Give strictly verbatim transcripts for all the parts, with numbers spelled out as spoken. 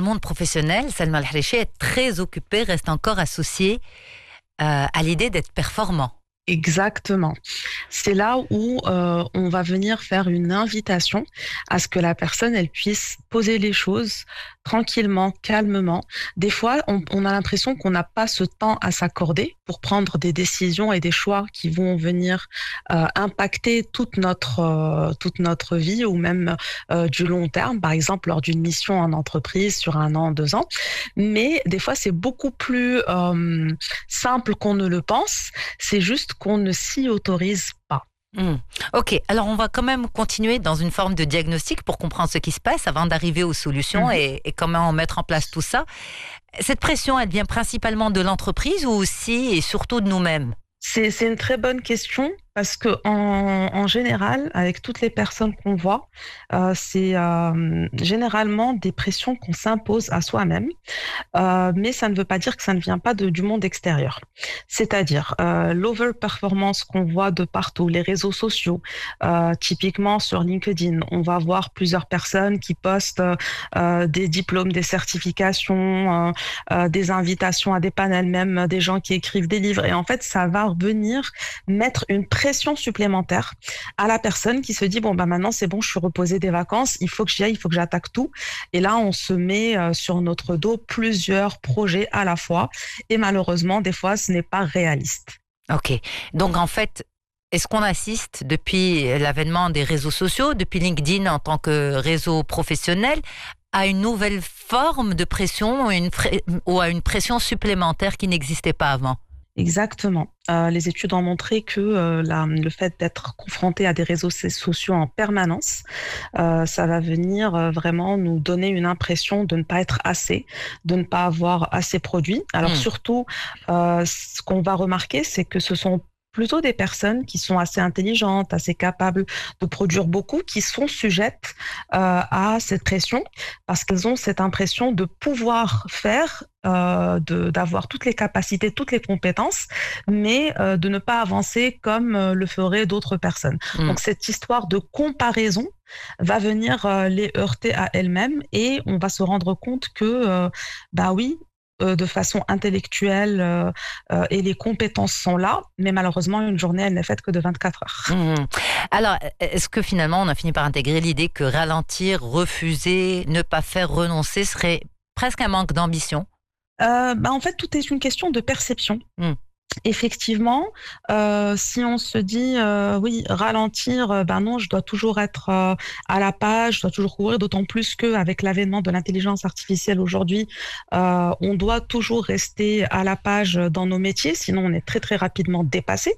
monde professionnel, Salma El-Harichi est très occupée, reste encore associée euh, à l'idée d'être performant. Exactement. C'est là où euh, on va venir faire une invitation à ce que la personne, elle puisse poser les choses tranquillement, calmement. Des fois, on, on a l'impression qu'on n'a pas ce temps à s'accorder pour prendre des décisions et des choix qui vont venir euh, impacter toute notre euh, toute notre vie ou même euh, du long terme, par exemple lors d'une mission en entreprise sur un an, deux ans. Mais des fois, c'est beaucoup plus euh, simple qu'on ne le pense. C'est juste qu'on ne s'y autorise pas. Mmh. Ok, alors on va quand même continuer dans une forme de diagnostic pour comprendre ce qui se passe avant d'arriver aux solutions mmh. et, et comment mettre en place tout ça. Cette pression, elle vient principalement de l'entreprise ou aussi et surtout de nous-mêmes? C'est, c'est une très bonne question parce que en, en général, avec toutes les personnes qu'on voit, euh, c'est euh, généralement des pressions qu'on s'impose à soi-même, euh, mais ça ne veut pas dire que ça ne vient pas de, du monde extérieur. C'est-à-dire euh, l'overperformance qu'on voit de partout, les réseaux sociaux, euh, typiquement sur LinkedIn, on va voir plusieurs personnes qui postent euh, des diplômes, des certifications, euh, euh, des invitations à des panels, même des gens qui écrivent des livres. Et en fait, ça va venir mettre une pression supplémentaire à la personne qui se dit bon bah maintenant c'est bon, je suis reposée des vacances, il faut que j'y aille, il faut que j'attaque tout. Et là on se met euh, sur notre dos plusieurs projets à la fois et malheureusement des fois ce n'est pas réaliste. Ok, donc en fait est-ce qu'on assiste depuis l'avènement des réseaux sociaux, depuis LinkedIn en tant que réseau professionnel, à une nouvelle forme de pression une fr- ou à une pression supplémentaire qui n'existait pas avant? Exactement. Euh, les études ont montré que euh, la, le fait d'être confronté à des réseaux sociaux en permanence, euh, ça va venir euh, vraiment nous donner une impression de ne pas être assez, de ne pas avoir assez produit. Alors mmh. surtout, euh, ce qu'on va remarquer, c'est que ce sont plutôt des personnes qui sont assez intelligentes, assez capables de produire beaucoup, qui sont sujettes euh, à cette pression parce qu'elles ont cette impression de pouvoir faire, euh, de, d'avoir toutes les capacités, toutes les compétences, mais euh, de ne pas avancer comme euh, le feraient d'autres personnes. Mmh. Donc cette histoire de comparaison va venir euh, les heurter à elles-mêmes et on va se rendre compte que, euh, bah oui, Euh, de façon intellectuelle euh, euh, et les compétences sont là, mais malheureusement, une journée, elle n'est faite que de vingt-quatre heures. Mmh. Alors, est-ce que finalement, on a fini par intégrer l'idée que ralentir, refuser, ne pas faire, renoncer serait presque un manque d'ambition? euh, bah, En fait, tout est une question de perception. Mmh. Effectivement, euh, si on se dit euh, oui, ralentir, euh, ben non, je dois toujours être euh, à la page, je dois toujours courir, d'autant plus qu'avec l'avènement de l'intelligence artificielle aujourd'hui, euh, on doit toujours rester à la page dans nos métiers, sinon on est très très rapidement dépassé.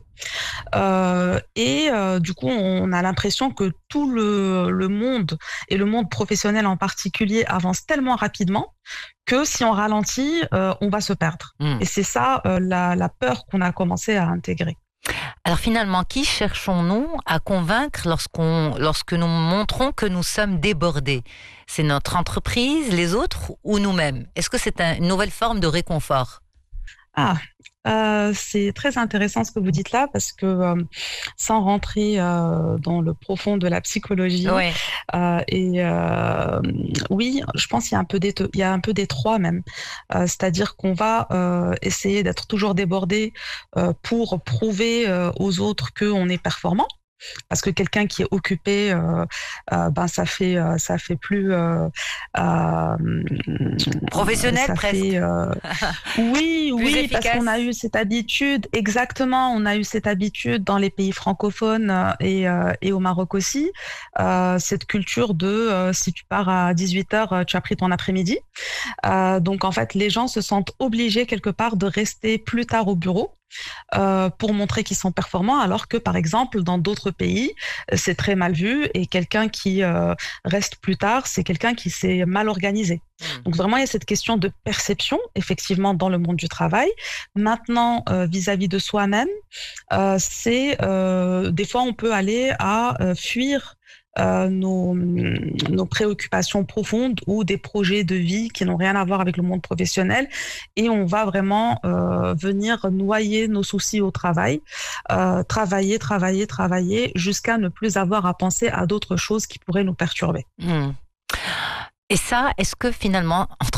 Euh, et euh, du coup, on a l'impression que tout le, le monde, et le monde professionnel en particulier, avance tellement rapidement que si on ralentit, euh, on va se perdre. Mmh. Et c'est ça euh, la, la peur qu'on a commencé à intégrer. Alors finalement, qui cherchons-nous à convaincre lorsqu'on, lorsque nous montrons que nous sommes débordés? C'est notre entreprise, les autres ou nous-mêmes? Est-ce que c'est un, une nouvelle forme de réconfort? Ah, euh, c'est très intéressant ce que vous dites là parce que euh, sans rentrer euh, dans le profond de la psychologie, ouais. euh, et euh, oui, je pense qu'il y a un peu des, il y a un peu des trois même. Euh, c'est-à-dire qu'on va euh, essayer d'être toujours débordé euh, pour prouver euh, aux autres qu'on est performant. Parce que quelqu'un qui est occupé, euh, euh, ben ça fait euh, ça fait plus euh, euh, professionnel presque. Fait, euh, oui, oui, efficace. Parce qu'on a eu cette habitude. Exactement, on a eu cette habitude dans les pays francophones et euh, et au Maroc aussi, euh, cette culture de euh, si tu pars à dix-huit heures, tu as pris ton après-midi. Euh, donc en fait, les gens se sentent obligés quelque part de rester plus tard au bureau. Euh, pour montrer qu'ils sont performants, alors que par exemple dans d'autres pays c'est très mal vu et quelqu'un qui euh, reste plus tard, c'est quelqu'un qui s'est mal organisé. Mmh. Donc vraiment il y a cette question de perception effectivement dans le monde du travail. Maintenant euh, vis-à-vis de soi-même, euh, c'est euh, des fois on peut aller à euh, fuir Euh, nos, nos préoccupations profondes ou des projets de vie qui n'ont rien à voir avec le monde professionnel et on va vraiment euh, venir noyer nos soucis au travail, euh, travailler, travailler, travailler jusqu'à ne plus avoir à penser à d'autres choses qui pourraient nous perturber. Mmh. Et ça, est-ce que finalement, entre